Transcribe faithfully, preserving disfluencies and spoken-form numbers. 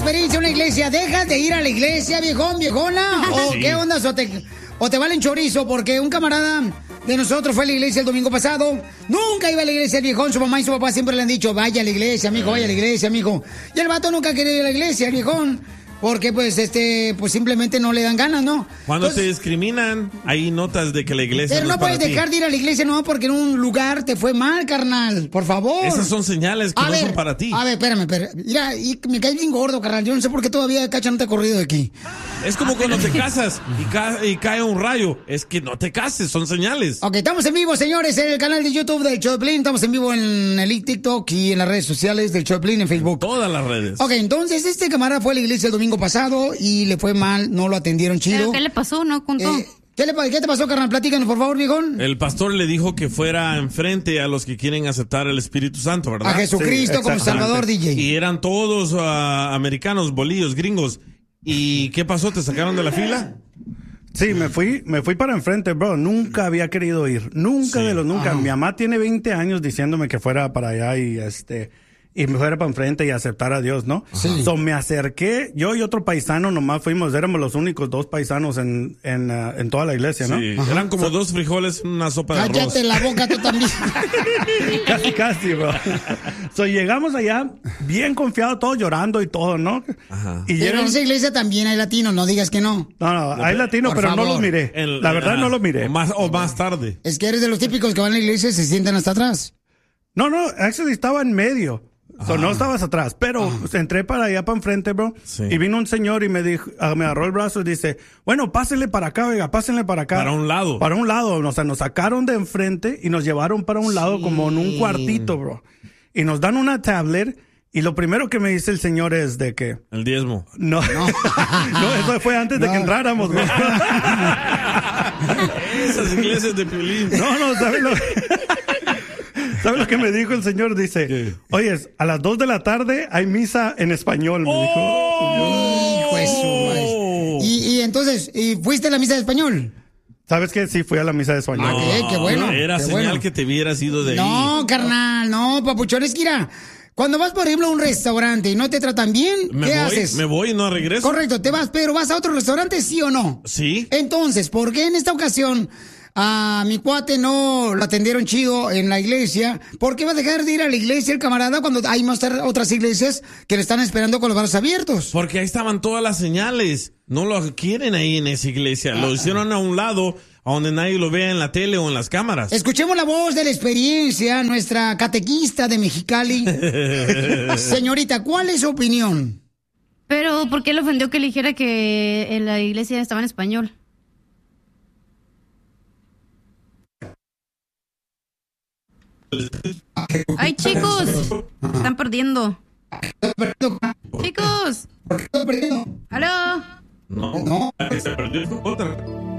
experiencia en una iglesia, ¿dejas de ir a la iglesia, viejón, viejona? ¿O sí. qué onda? ¿O te, o te valen chorizo? Porque un camarada de nosotros fue a la iglesia el domingo pasado. Nunca iba a la iglesia el viejón. Su mamá y su papá siempre le han dicho, vaya a la iglesia, mijo, vaya a la iglesia, mijo. Y el vato nunca quería ir a la iglesia, el viejón. Porque, pues, este, pues simplemente no le dan ganas, ¿no? Cuando Entonces, te discriminan, hay notas de que la iglesia pero no, no es para puedes dejar ti. de ir a la iglesia, no, porque en un lugar te fue mal, carnal. Por favor. Esas son señales que a no ver, son para ti. A ver, espérame, espérame. Mira, y me caes bien gordo, carnal. Yo no sé por qué todavía Cacha no te ha corrido de aquí. Es como cuando te casas y, ca y cae un rayo. Es que no te cases, son señales. Ok, estamos en vivo, señores, en el canal de YouTube del Choplin. Estamos en vivo en el TikTok y en las redes sociales del Choplin, en Facebook. Todas las redes. Ok, entonces este camarada fue a la iglesia el domingo pasado y le fue mal, no lo atendieron chido. ¿Pero qué le pasó? ¿No contó? Eh, ¿qué, le, ¿Qué te pasó, carnal? Platícanos, por favor, viejón. El pastor le dijo que fuera enfrente a los que quieren aceptar el Espíritu Santo, ¿verdad? A Jesucristo Sí, como Salvador, D J. Y eran todos uh, americanos, bolillos, gringos. ¿Y qué pasó? ¿Te sacaron de la fila? Sí, me fui, me fui para enfrente, bro. Nunca había querido ir. Nunca Sí. de los nunca. Ajá. Mi mamá tiene veinte años diciéndome que fuera para allá y este... y me fuera para enfrente y aceptar a Dios, ¿no? Sí. So, me acerqué, yo y otro paisano nomás fuimos, éramos los únicos dos paisanos en, en, uh, en toda la iglesia, ¿no? Sí. Eran como dos frijoles, una sopa de arroz. Cállate la boca tú también. Casi, casi, bro. So, llegamos allá bien confiados, todos llorando y todo, ¿no? Ajá. Y Pero llegan... en esa iglesia también hay latinos, no digas que no. No, no, hay latinos, Por pero no favor. los miré. El- la verdad ah, no los miré. O más, o más tarde. Es que eres de los típicos que van a la iglesia y se sientan hasta atrás. No, no, actually estaba en medio. So, no estabas atrás, pero entré para allá para enfrente, bro. Sí. Y vino un señor y me dijo, ah, me agarró el brazo y dice, bueno, pásenle para acá, oiga, pásenle para acá. Para un lado. Para un lado. O sea, nos sacaron de enfrente y nos llevaron para un lado como en un cuartito, bro. Y nos dan una tablet y lo primero que me dice el señor es de que... El diezmo. No, no, no eso fue antes de No. que entráramos, bro. Esas iglesias de Piolín. No, no, ¿sabes lo ¿Sabes lo que me dijo el señor? Dice, ¿Qué? oye, a las dos de la tarde hay misa en español, me dijo. Hijo de su madre. Y, y entonces, ¿y fuiste a la misa de español? ¿Sabes qué? Sí, fui a la misa de español. Ah, qué, qué bueno. Era qué señal bueno. que te hubieras ido de ahí. No, carnal, no, papuchón, es que mira, cuando vas, por ejemplo, a un restaurante y no te tratan bien, Me ¿qué voy, haces? me voy y no regreso. Correcto, te vas, pero ¿vas a otro restaurante, sí o no? Sí. Entonces, ¿por qué en esta ocasión a mi cuate no lo atendieron chido en la iglesia? ¿Por qué va a dejar de ir a la iglesia el camarada cuando hay más otras iglesias que le están esperando con los brazos abiertos? Porque ahí estaban todas las señales. No lo quieren ahí en esa iglesia. Lo hicieron a un lado, a donde nadie lo vea en la tele o en las cámaras. Escuchemos la voz de la experiencia, nuestra catequista de Mexicali. Señorita, ¿cuál es su opinión? Pero, ¿por qué le ofendió que le dijera que en la iglesia estaba en español? ¡Ay, chicos! Están perdiendo. ¡Chicos! ¿Por qué estoy perdiendo? ¡Aló! No. No. La que se perdió fue otra.